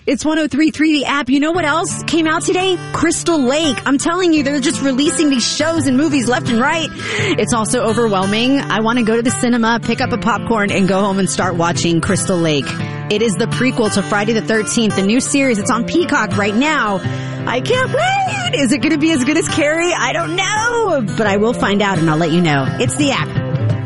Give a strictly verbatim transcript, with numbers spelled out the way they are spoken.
It's one oh three point three, the app. You know what else came out today? Crystal Lake. I'm telling you, they're just releasing these shows and movies left and right. It's also overwhelming. I want to go to the cinema, pick up a popcorn, and go home and start watching Crystal Lake. It is the prequel to Friday the thirteenth, the new series. It's on Peacock right now. I can't wait. Is it going to be as good as Carrie? I don't know, but I will find out and I'll let you know. It's the app.